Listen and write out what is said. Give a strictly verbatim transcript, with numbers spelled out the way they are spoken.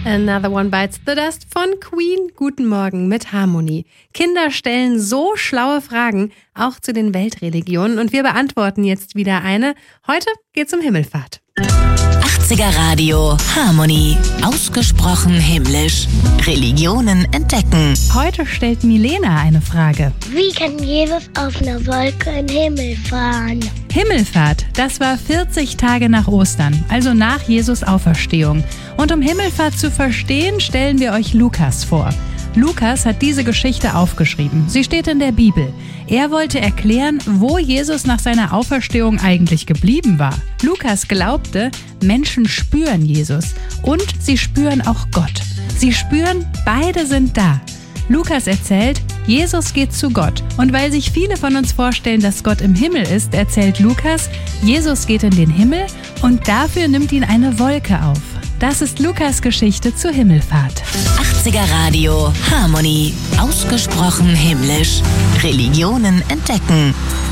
Another One Bites the Dust von Queen. Guten Morgen mit Harmonie. Kinder stellen so schlaue Fragen, auch zu den Weltreligionen. Und wir beantworten jetzt wieder eine. Heute geht's um Himmelfahrt. achtziger Radio Harmonie. Ausgesprochen himmlisch. Religionen entdecken. Heute stellt Milena eine Frage. Wie kann Jesus auf einer Wolke in den Himmel fahren? Himmelfahrt, das war vierzig Tage nach Ostern, also nach Jesus Auferstehung. Und um Himmelfahrt zu verstehen, stellen wir euch Lukas vor. Lukas hat diese Geschichte aufgeschrieben. Sie steht in der Bibel. Er wollte erklären, wo Jesus nach seiner Auferstehung eigentlich geblieben war. Lukas glaubte, Menschen spüren Jesus und sie spüren auch Gott. Sie spüren, beide sind da. Lukas erzählt, Jesus geht zu Gott. Und weil sich viele von uns vorstellen, dass Gott im Himmel ist, erzählt Lukas, Jesus geht in den Himmel und dafür nimmt ihn eine Wolke auf. Das ist Lukas Geschichte zur Himmelfahrt. achtziger Radio Harmonie. Ausgesprochen himmlisch. Religionen entdecken.